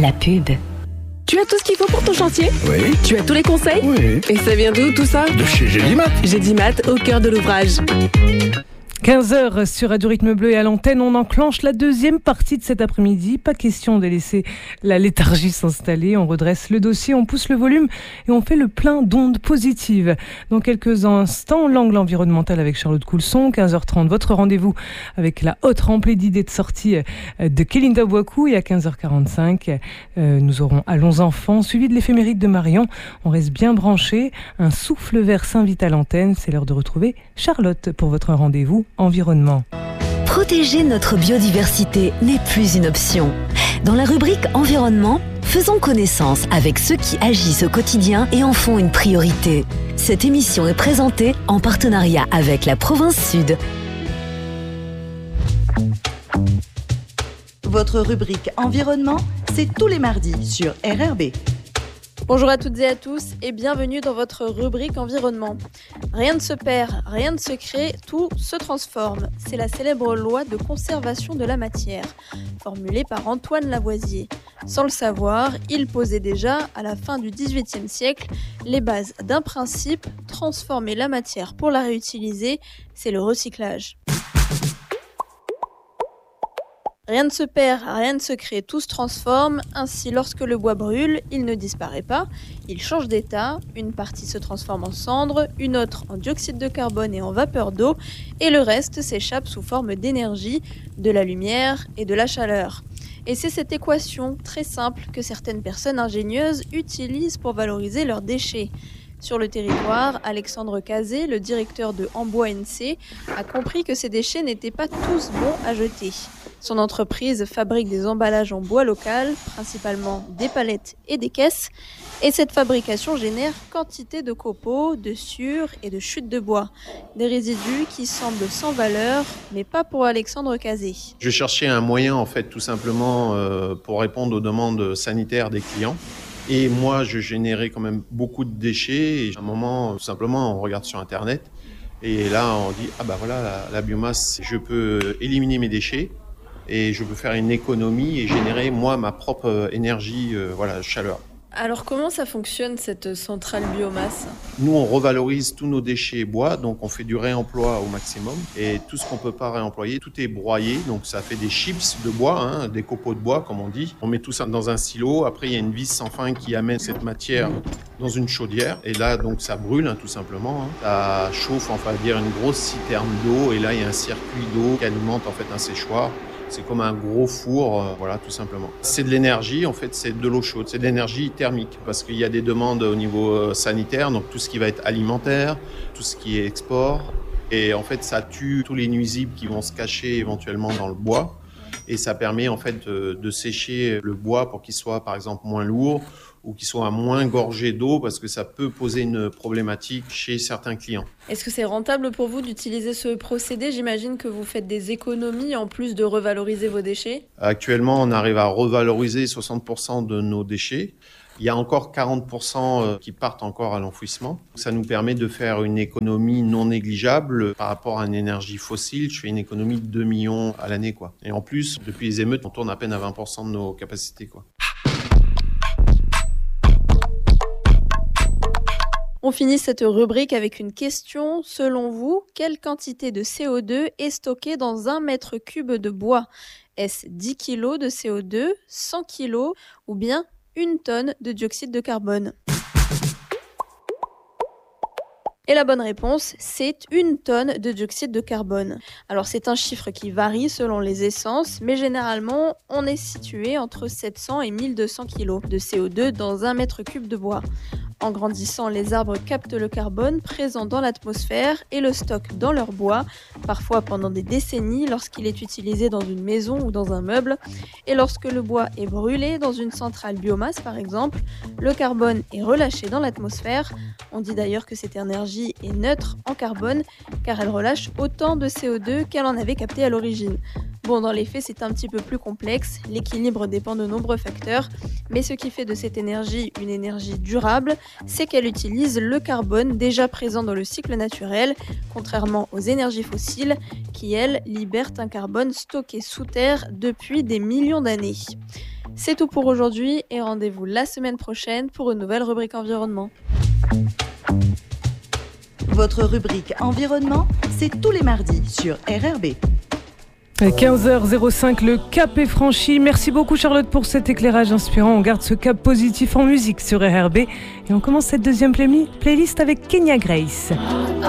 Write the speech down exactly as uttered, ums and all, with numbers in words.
la pub. Tu as tout ce qu'il faut pour ton chantier ? Oui. Tu as tous les conseils ? Oui. Et ça vient d'où tout ça ? De chez Gédimat. Gédimat, au cœur de l'ouvrage. quinze heures sur Radio Rythme Bleu et à l'antenne, on enclenche la deuxième partie de cet après-midi. Pas question de laisser la léthargie s'installer. On redresse le dossier, on pousse le volume et on fait le plein d'ondes positives. Dans quelques instants, l'angle environnemental avec Charlotte Coulson. quinze heures trente, votre rendez-vous avec la haute remplie d'idées de sortie de Kélinda Bouakou. Et à quinze heures quarante-cinq, euh, nous aurons Allons enfants, suivi de l'éphéméride de Marion. On reste bien branché. Un souffle vert s'invite à l'antenne. C'est l'heure de retrouver Charlotte pour votre rendez-vous environnement. Protéger notre biodiversité n'est plus une option. Dans la rubrique environnement, faisons connaissance avec ceux qui agissent au quotidien et en font une priorité. Cette émission est présentée en partenariat avec la Province Sud. Votre rubrique environnement, c'est tous les mardis sur R R B. Bonjour à toutes et à tous et bienvenue dans votre rubrique environnement. Rien ne se perd, rien ne se crée, tout se transforme. C'est la célèbre loi de conservation de la matière, formulée par Antoine Lavoisier. Sans le savoir, il posait déjà, à la fin du dix-huitième siècle, les bases d'un principe, transformer la matière pour la réutiliser, c'est le recyclage. Rien ne se perd, rien ne se crée, tout se transforme. Ainsi, lorsque le bois brûle, il ne disparaît pas, il change d'état. Une partie se transforme en cendre, une autre en dioxyde de carbone et en vapeur d'eau, et le reste s'échappe sous forme d'énergie, de la lumière et de la chaleur. Et c'est cette équation très simple que certaines personnes ingénieuses utilisent pour valoriser leurs déchets. Sur le territoire, Alexandre Cazé, le directeur de Ambois N C, a compris que ces déchets n'étaient pas tous bons à jeter. Son entreprise fabrique des emballages en bois local, principalement des palettes et des caisses, et cette fabrication génère quantité de copeaux, de sciures et de chutes de bois. Des résidus qui semblent sans valeur, mais pas pour Alexandre Cazé. Je cherchais un moyen, en fait, tout simplement, euh, pour répondre aux demandes sanitaires des clients. Et moi, je générais quand même beaucoup de déchets. Et à un moment, tout simplement, on regarde sur Internet. Et là, on dit, ah bah voilà, la, la biomasse, je peux éliminer mes déchets. Et je peux faire une économie et générer, moi, ma propre énergie, euh, voilà, chaleur. Alors comment ça fonctionne cette centrale biomasse ? Nous, on revalorise tous nos déchets bois, donc on fait du réemploi au maximum. Et tout ce qu'on ne peut pas réemployer, tout est broyé, donc ça fait des chips de bois, hein, des copeaux de bois comme on dit. On met tout ça dans un silo, après il y a une vis sans fin qui amène cette matière dans une chaudière. Et là, donc ça brûle hein, tout simplement. Hein. Ça chauffe, enfin dire une grosse citerne d'eau, et là il y a un circuit d'eau qui alimente en fait un séchoir. C'est comme un gros four, euh, voilà, tout simplement. C'est de l'énergie, en fait, c'est de l'eau chaude, c'est de l'énergie thermique, parce qu'il y a des demandes au niveau euh, sanitaire, donc tout ce qui va être alimentaire, tout ce qui est export, et en fait, ça tue tous les nuisibles qui vont se cacher éventuellement dans le bois, et ça permet en fait de, de sécher le bois pour qu'il soit, par exemple, moins lourd, ou qu'il soit moins gorgé d'eau, parce que ça peut poser une problématique chez certains clients. Est-ce que c'est rentable pour vous d'utiliser ce procédé ? J'imagine que vous faites des économies en plus de revaloriser vos déchets. Actuellement, on arrive à revaloriser soixante pour cent de nos déchets. Il y a encore quarante pour cent qui partent encore à l'enfouissement. Ça nous permet de faire une économie non négligeable par rapport à une énergie fossile. Je fais une économie de deux millions à l'année, quoi. Et en plus, depuis les émeutes, on tourne à peine à vingt pour cent de nos capacités, quoi. On finit cette rubrique avec une question. Selon vous, quelle quantité de C O deux est stockée dans un mètre cube de bois ? Est-ce dix kilos de C O deux, cent kilos ou bien une tonne de dioxyde de carbone ? Et la bonne réponse, c'est une tonne de dioxyde de carbone. Alors c'est un chiffre qui varie selon les essences, mais généralement, on est situé entre sept cents et mille deux cents kilos de C O deux dans un mètre cube de bois. En grandissant, les arbres captent le carbone présent dans l'atmosphère et le stockent dans leur bois, parfois pendant des décennies lorsqu'il est utilisé dans une maison ou dans un meuble. Et lorsque le bois est brûlé dans une centrale biomasse par exemple, le carbone est relâché dans l'atmosphère. On dit d'ailleurs que cette énergie est neutre en carbone car elle relâche autant de C O deux qu'elle en avait capté à l'origine. Bon, dans les faits, c'est un petit peu plus complexe. L'équilibre dépend de nombreux facteurs. Mais ce qui fait de cette énergie une énergie durable, c'est qu'elle utilise le carbone déjà présent dans le cycle naturel, contrairement aux énergies fossiles qui, elles, libèrent un carbone stocké sous terre depuis des millions d'années. C'est tout pour aujourd'hui et rendez-vous la semaine prochaine pour une nouvelle rubrique environnement. Votre rubrique environnement, c'est tous les mardis sur R R B. quinze heures zéro cinq, le cap est franchi. Merci beaucoup Charlotte pour cet éclairage inspirant. On garde ce cap positif en musique sur R R B et on commence cette deuxième play- playlist avec Kenya Grace.